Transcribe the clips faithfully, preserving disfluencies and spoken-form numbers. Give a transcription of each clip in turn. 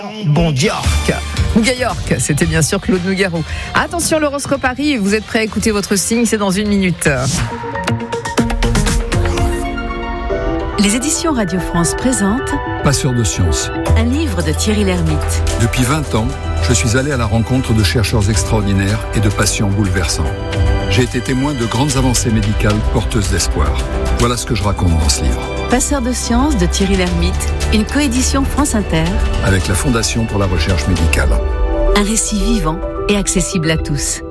Bon York, Nougat York, c'était bien sûr Claude Nougaro. Attention, l'horoscope arrive, vous êtes prêts à écouter votre signe, c'est dans une minute. Les éditions Radio France présentent Passeur de science. Un livre de Thierry Lhermitte. Depuis vingt ans, je suis allé à la rencontre de chercheurs extraordinaires et de patients bouleversants. J'ai été témoin de grandes avancées médicales porteuses d'espoir. Voilà ce que je raconte dans ce livre. Passeur de science de Thierry Lhermitte, une coédition France Inter. Avec la Fondation pour la recherche médicale. Un récit vivant et accessible à tous.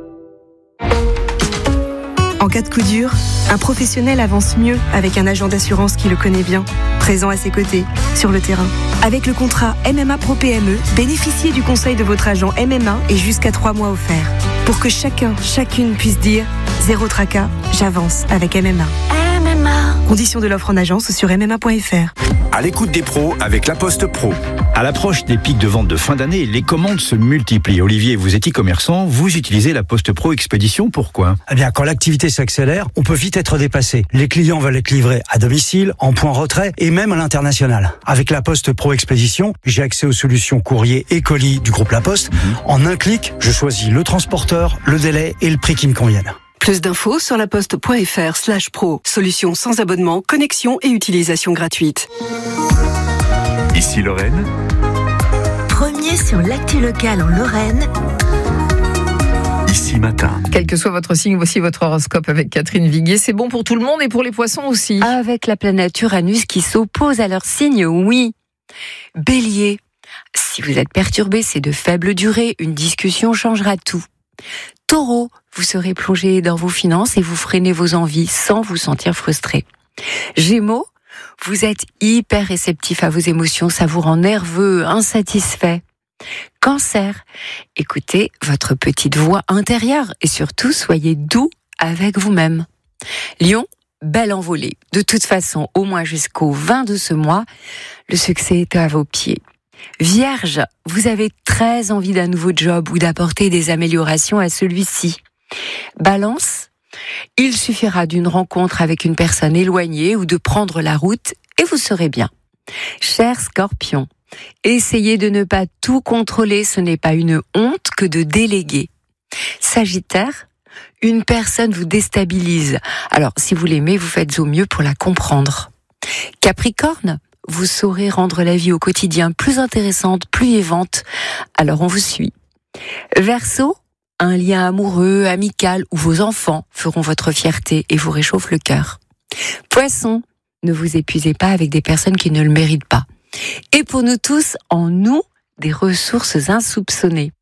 En cas de coup dur, un professionnel avance mieux avec un agent d'assurance qui le connaît bien, présent à ses côtés, sur le terrain. Avec le contrat M M A Pro P M E, bénéficiez du conseil de votre agent M M A et jusqu'à trois mois offerts. Pour que chacun, chacune puisse dire « Zéro tracas, j'avance avec M M A ». M M A. Conditions de l'offre en agence sur m m a point f r. À l'écoute des pros avec La Poste Pro. À l'approche des pics de vente de fin d'année, les commandes se multiplient. Olivier, vous êtes e-commerçant, vous utilisez La Poste Pro Expédition, pourquoi ? Eh bien, quand l'activité s'accélère, on peut vite être dépassé. Les clients veulent être livrés à domicile, en point retrait et même à l'international. Avec La Poste Pro Expédition, j'ai accès aux solutions courrier et colis du groupe La Poste. Mmh. En un clic, je choisis le transporteur, le délai et le prix qui me conviennent. Plus d'infos sur laposte.fr slash pro. Solution sans abonnement, connexion et utilisation gratuite. Ici Lorraine. Premier sur l'actu locale en Lorraine. Ici Matin. Quel que soit votre signe, voici votre horoscope avec Catherine Viguier. C'est bon pour tout le monde et pour les poissons aussi. Avec la planète Uranus qui s'oppose à leur signe, oui. Bélier, si vous êtes perturbé, c'est de faible durée. Une discussion changera tout. Taureau, vous serez plongé dans vos finances et vous freinez vos envies sans vous sentir frustré. Gémeaux, vous êtes hyper réceptif à vos émotions, ça vous rend nerveux, insatisfait. Cancer, écoutez votre petite voix intérieure et surtout soyez doux avec vous-même. Lion, belle envolée. De toute façon, au moins jusqu'au vingt de ce mois, le succès est à vos pieds. Vierge, vous avez très envie d'un nouveau job ou d'apporter des améliorations à celui-ci. Balance, il suffira d'une rencontre avec une personne éloignée ou de prendre la route et vous serez bien. Cher Scorpion, essayez de ne pas tout contrôler, ce n'est pas une honte que de déléguer. Sagittaire, une personne vous déstabilise. Alors, si vous l'aimez, vous faites au mieux pour la comprendre. Capricorne, vous saurez rendre la vie au quotidien plus intéressante, plus vivante. Alors on vous suit. Verseau, un lien amoureux, amical ou vos enfants feront votre fierté et vous réchauffent le cœur. Poisson, ne vous épuisez pas avec des personnes qui ne le méritent pas. Et pour nous tous, en nous, des ressources insoupçonnées.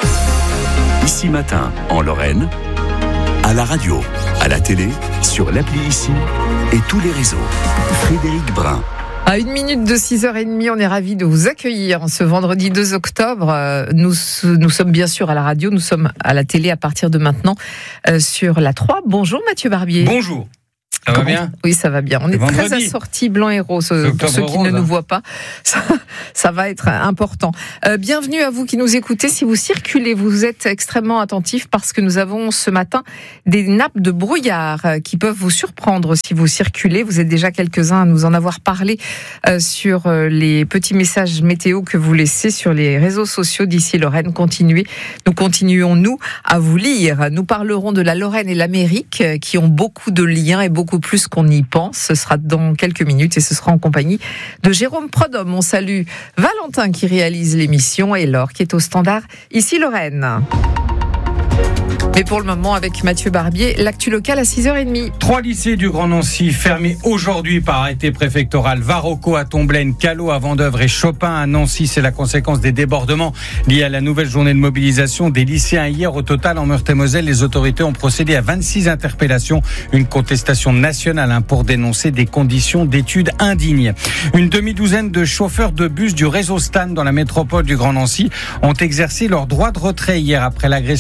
Ici Matin, en Lorraine, à la radio, à la télé, sur l'appli Ici et tous les réseaux. Frédéric Brun. À une minute de six heures trente, on est ravis de vous accueillir ce vendredi deux octobre. Nous, nous sommes bien sûr à la radio, nous sommes à la télé à partir de maintenant euh, sur la trois. Bonjour Mathieu Barbier. Bonjour. Ça va bien ? Oui, ça va bien. On est vendredi. Très assortis blanc et rose. Pour ceux qui rose, ne hein. nous voient pas, ça, ça va être important. Euh, bienvenue à vous qui nous écoutez. Si vous circulez, vous êtes extrêmement attentifs parce que nous avons ce matin des nappes de brouillard qui peuvent vous surprendre si vous circulez. Vous êtes déjà quelques-uns à nous en avoir parlé euh, sur les petits messages météo que vous laissez sur les réseaux sociaux d'Ici Lorraine. Continuez. Nous continuons, nous, à vous lire. Nous parlerons de la Lorraine et l'Amérique qui ont beaucoup de liens et beaucoup plus qu'on y pense. Ce sera dans quelques minutes et ce sera en compagnie de Jérôme Prodhomme. On salue Valentin qui réalise l'émission et Laure qui est au standard Ici Lorraine. Mais pour le moment, avec Mathieu Barbier, l'actu locale à six heures trente. Trois lycées du Grand Nancy fermés aujourd'hui par arrêté préfectoral. Varocco à Tomblaine, Callot à Vendeuvre et Chopin à Nancy. C'est la conséquence des débordements liés à la nouvelle journée de mobilisation des lycéens hier. Au total, en Meurthe-et-Moselle, les autorités ont procédé à vingt-six interpellations. Une contestation nationale hein, pour dénoncer des conditions d'études indignes. Une demi-douzaine de chauffeurs de bus du réseau Stan dans la métropole du Grand Nancy ont exercé leur droit de retrait hier après l'agression d'un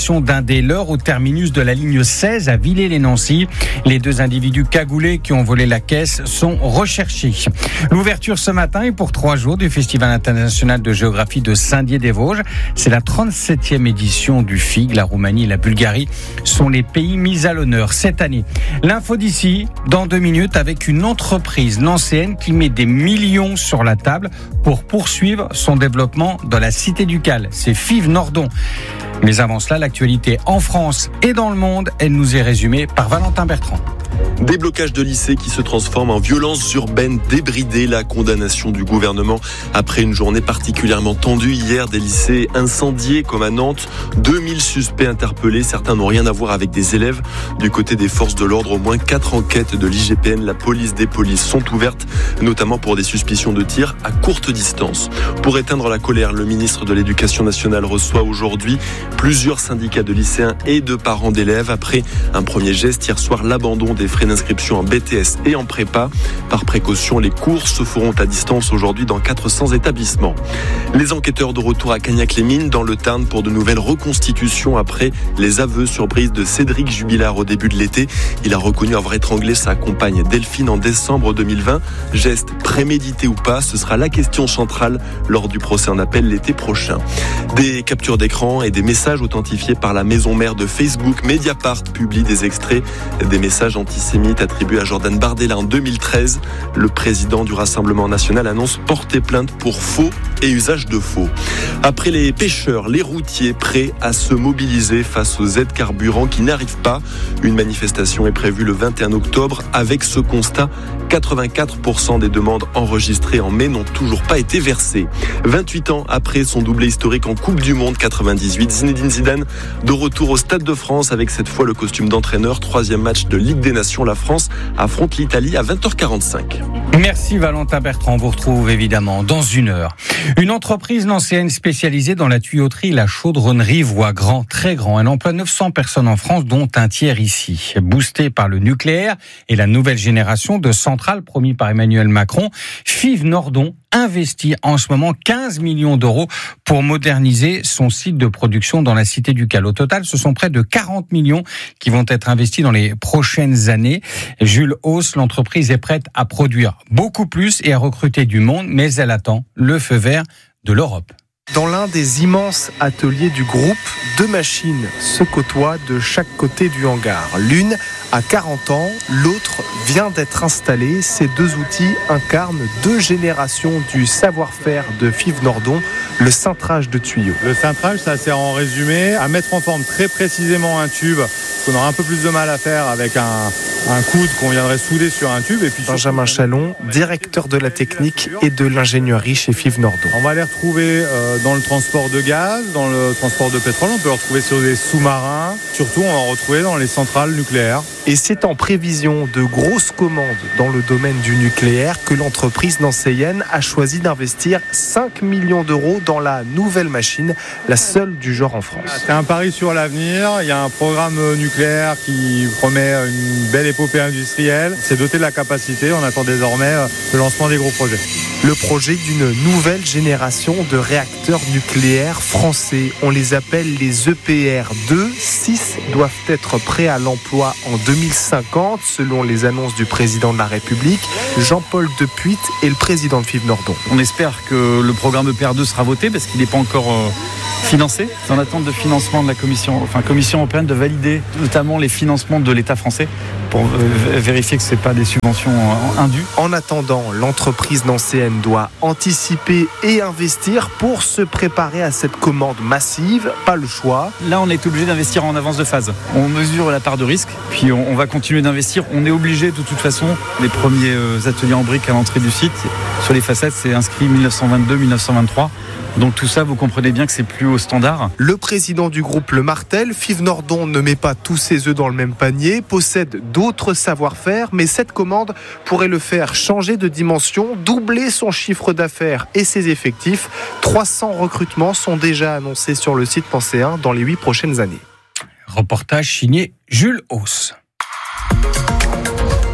gardé leur au terminus de la ligne seize à Villers-les-Nancy. Les deux individus cagoulés qui ont volé la caisse sont recherchés. L'ouverture ce matin est pour trois jours du Festival international de géographie de Saint-Dié-des-Vosges. C'est la trente-septième édition du F I G. La Roumanie et la Bulgarie sont les pays mis à l'honneur cette année. L'info d'ici, dans deux minutes, avec une entreprise nancéenne qui met des millions sur la table pour poursuivre son développement dans la Cité du Cal. C'est Fives Nordon. Mais avant cela, l'actualité en France et dans le monde, elle nous est résumée par Valentin Bertrand. Des blocages de lycées qui se transforment en violences urbaines débridées. La condamnation du gouvernement après une journée particulièrement tendue hier. Des lycées incendiés comme à Nantes. deux mille suspects interpellés. Certains n'ont rien à voir avec des élèves. Du côté des forces de l'ordre, au moins quatre enquêtes de l'I G P N, la police des polices, sont ouvertes, notamment pour des suspicions de tir à courte distance. Pour éteindre la colère, le ministre de l'Éducation nationale reçoit aujourd'hui plusieurs syndicats de lycéens et de parents d'élèves. Après un premier geste hier soir, l'abandon des frais d'inscription en B T S et en prépa. Par précaution, les cours se feront à distance aujourd'hui dans quatre cents établissements. Les enquêteurs de retour à Cagnac-les-Mines dans le Tarn pour de nouvelles reconstitutions après les aveux surprises de Cédric Jubilard au début de l'été. Il a reconnu avoir étranglé sa compagne Delphine en décembre deux mille vingt. Geste prémédité ou pas, ce sera la question centrale lors du procès en appel l'été prochain. Des captures d'écran et des messages authentifiés par la maison mère de Facebook. Mediapart publie des extraits des messages antisémites attribué à Jordan Bardella en deux mille treize. Le président du Rassemblement national annonce porter plainte pour faux et usage de faux. Après les pêcheurs, les routiers prêts à se mobiliser face aux aides carburant qui n'arrivent pas. Une manifestation est prévue le vingt et un octobre. Avec ce constat, quatre-vingt-quatre pour cent des demandes enregistrées en mai n'ont toujours pas été versées. vingt-huit ans après son doublé historique en Coupe du Monde quatre-vingt-dix-huit, Zinedine Zidane de retour au Stade de France avec cette fois le costume d'entraîneur. Troisième match de Ligue des Nations. La France affronte l'Italie à vingt heures quarante-cinq. Merci Valentin Bertrand. On vous retrouve évidemment dans une heure. Une entreprise nancéenne spécialisée dans la tuyauterie, la chaudronnerie voit grand, très grand. Elle emploie neuf cents personnes en France, dont un tiers ici. Boostée par le nucléaire et la nouvelle génération de centrales promis par Emmanuel Macron, Fives Nordon investit en ce moment quinze millions d'euros pour moderniser son site de production dans la Cité du Cal. Au total, ce sont près de quarante millions qui vont être investis dans les prochaines années. Jules Hauss, l'entreprise est prête à produire beaucoup plus et à recruter du monde, mais elle attend le feu vert de l'Europe. Dans l'un des immenses ateliers du groupe, deux machines se côtoient de chaque côté du hangar. L'une a quarante ans, l'autre vient d'être installée. Ces deux outils incarnent deux générations du savoir-faire de Fives Nordon, le cintrage de tuyaux. Le cintrage, ça sert en résumé à mettre en forme très précisément un tube qu'on aura un peu plus de mal à faire avec un, un coude qu'on viendrait souder sur un tube. Et puis Benjamin Chalon, directeur de la technique et de l'ingénierie chez Fives Nordon. On va les retrouver euh, dans le transport de gaz, dans le transport de pétrole, on peut les retrouver sur des sous-marins. Surtout, on va en retrouver dans les centrales nucléaires. Et c'est en prévision de grosses commandes dans le domaine du nucléaire que l'entreprise nancéienne a choisi d'investir cinq millions d'euros dans la nouvelle machine, la seule du genre en France. C'est un pari sur l'avenir. Il y a un programme nucléaire qui promet une belle épopée industrielle. C'est doté de la capacité. On attend désormais le lancement des gros projets. Le projet d'une nouvelle génération de réacteurs nucléaires français. On les appelle les E P R deux. Six doivent être prêts à l'emploi en deux mille cinquante, selon les annonces du président de la République. Jean-Paul Depuit est le président de Fives Nordon. On espère que le programme E P R deux sera voté parce qu'il n'est pas encore euh, financé. C'est en attente de financement de la Commission, enfin, Commission européenne de valider notamment les financements de l'État français pour euh, vérifier que ce n'est pas des subventions euh, indues. En attendant, l'entreprise nancéenne doit anticiper et investir pour se préparer à cette commande massive. Pas le choix. Là, on est obligé d'investir en avance de phase. On mesure la part de risque, puis on, on va continuer d'investir. On est obligé de toute façon. Les premiers euh, ateliers en briques à l'entrée du site, sur les façades, c'est inscrit dix-neuf cent vingt-deux dix-neuf cent vingt-trois. Donc tout ça, vous comprenez bien que c'est plus au standard. Le président du groupe le martèle, Fives Nordon ne met pas tous ses œufs dans le même panier, possède d'autres savoir-faire, mais cette commande pourrait le faire changer de dimension, doubler son chiffre d'affaires et ses effectifs. trois cents recrutements sont déjà annoncés sur le site Penséen dans les huit prochaines années. Reportage signé Jules Hauss.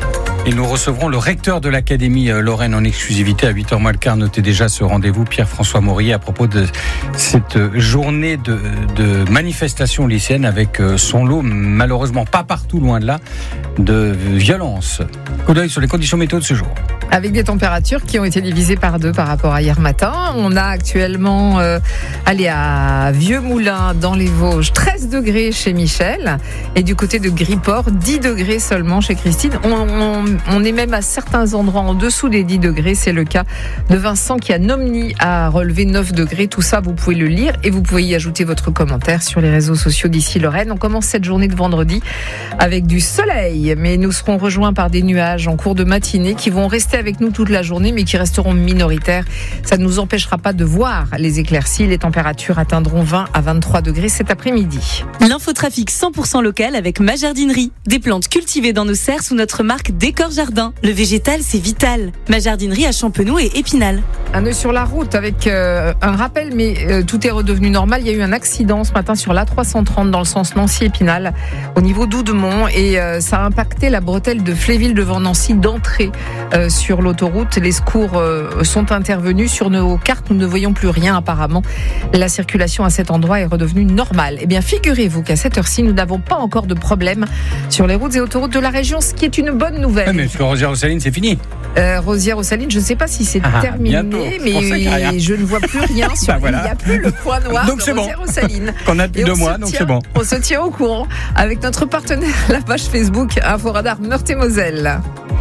Et nous recevrons le recteur de l'Académie Lorraine en exclusivité à huit heures moins le quart. Notez déjà ce rendez-vous, Pierre-François Maurier, à propos de cette journée de, de manifestation lycéenne avec son lot, malheureusement pas partout, loin de là, de violence. Coup d'œil sur les conditions météo de ce jour. Avec des températures qui ont été divisées par deux par rapport à hier matin. On a actuellement, euh, allez, à Vieux-Moulin, dans les Vosges, treize degrés chez Michel. Et du côté de Griport, dix degrés seulement chez Christine. On, on, on est même à certains endroits en dessous des dix degrés. C'est le cas de Vincent qui, à Nomny, a relevé neuf degrés. Tout ça, vous pouvez le lire et vous pouvez y ajouter votre commentaire sur les réseaux sociaux d'ici Lorraine. On commence cette journée de vendredi avec du soleil. Mais nous serons rejoints par des nuages en cours de matinée qui vont rester avec nous toute la journée, mais qui resteront minoritaires. Ça ne nous empêchera pas de voir les éclaircies. Les températures atteindront vingt à vingt-trois degrés cet après-midi. L'infotrafic cent pour cent local avec Ma Jardinerie. Des plantes cultivées dans nos serres sous notre marque Décor Jardin. Le végétal, c'est vital. Ma Jardinerie à Champenoux et Épinal. Un nœud sur la route avec euh, un rappel, mais euh, tout est redevenu normal. Il y a eu un accident ce matin sur l'A trois cent trente dans le sens Nancy-Épinal au niveau d'Oudemont et euh, ça a impacté la bretelle de Fléville devant Nancy d'entrée euh, sur l'autoroute. Les secours euh, sont intervenus. Sur nos cartes, nous ne voyons plus rien apparemment. La circulation à cet endroit est redevenue normale. Eh bien, figurez-vous qu'à cette heure-ci, nous n'avons pas encore de problème sur les routes et autoroutes de la région, ce qui est une bonne nouvelle. Ouais, mais sur Rosières-aux-Salines, c'est fini. Euh, Rosières-aux-Salines, je ne sais pas si c'est ah, terminé, mais je ne vois plus rien. Sur... bah voilà. Il n'y a plus le point noir donc de c'est Rosières-aux-Salines. Bon. Qu'on a depuis deux mois, donc tient, c'est bon. On se tient au courant avec notre partenaire, la page Facebook Inforadar Meurthe-et-Moselle.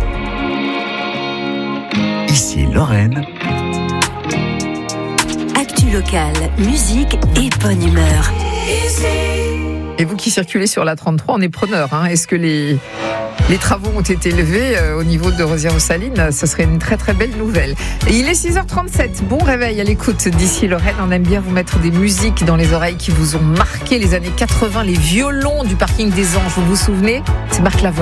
Ici Lorraine. Actu locale, musique et bonne humeur. Et vous qui circulez sur la trente-trois, on est preneur. Hein. Est-ce que les, les travaux ont été levés euh, au niveau de Rosières-aux-Salines? Ce serait une très très belle nouvelle. Et il est six heures trente-sept. Bon réveil à l'écoute d'ici Lorraine. On aime bien vous mettre des musiques dans les oreilles qui vous ont marqué les années quatre-vingts. Les violons du parking des Anges, vous vous souvenez? C'est Marc Lavoine.